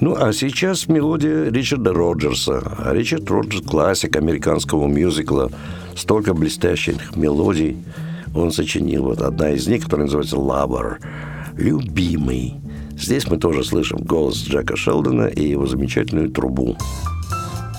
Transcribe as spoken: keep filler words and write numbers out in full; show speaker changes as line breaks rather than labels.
Ну, а сейчас мелодия Ричарда Роджерса. А Ричард Роджерс – классик американского мюзикла. Столько блестящих мелодий он сочинил. Вот одна из них, которая называется «Lover» – «Любимый». Здесь мы тоже слышим голос Джека Шелдона и его замечательную трубу.